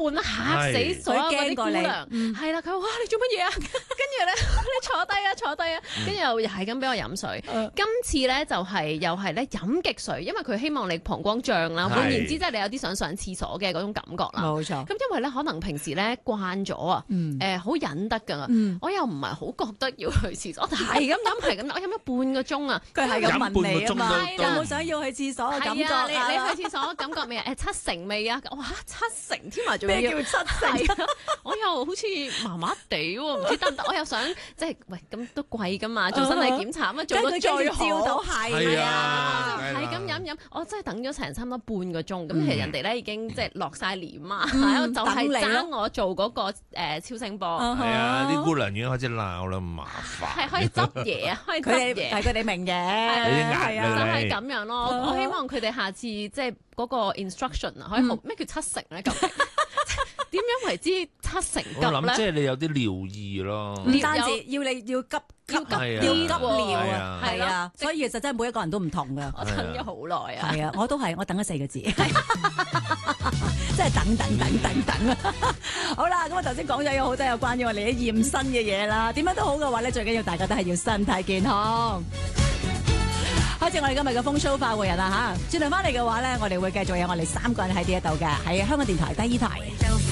半啦，嚇死所有嗰啲姑娘。係啦，佢話：哇，你做乜嘢啊？跟住咧，你坐低啊，坐低啊。跟住又係咁俾我飲水。今次咧就係又係咧飲極水，因為佢希望你膀胱脹啦。換言之，即係你有啲想上廁所嘅嗰種感覺啦。 冇錯。 咁因為咧，可能平時咧慣咗啊，好忍得㗎。我又唔係好覺得要去廁所，係咁飲，係咁飲，我飲咗半個鐘啊。 佢係咁問你啊嘛， 有冇想要去廁所嘅感覺啊？ 你去廁所感覺未啊？七成未啊？哇，七成添啊！仲要咩叫七成？ 我又好似麻麻地喎，唔知得唔得？我又想即係喂，咁都貴㗎嘛，做身體檢查咁做到最好， 照到係啊， 係咁飲，我真係等咗成差唔多半個鐘。咁其實人哋咧已經即係落晒臉啊，就係爭我做嗰個超聲波。 係啊，啲姑娘已經開始鬧啦，麻煩。 係可以執嘢啊，可以執嘢。 係佢哋明嘅， 係啊，就係咁樣咯。我希望佢哋下次即係嗰個 instruction 啊，可以咩叫七成咧？究竟點樣為之七成急咧？ 我諗即係你有啲尿意咯， 唔單止要你要急尿啊，係啊，所以其實真係每一個人都唔同噶。 我等咗好耐啊，係啊，我都係，我等咗4個字，即係等啊！好啦，咁我頭先講咗有好多有關於我哋啲驗身嘅嘢啦，點樣都好嘅話咧，最緊要大家都係要身體健康。開始我哋今日嘅風騷快活人啦嚇，轉頭翻嚟嘅話咧，我哋會繼續有我哋3個人喺呢一度嘅，喺香港電台第2台。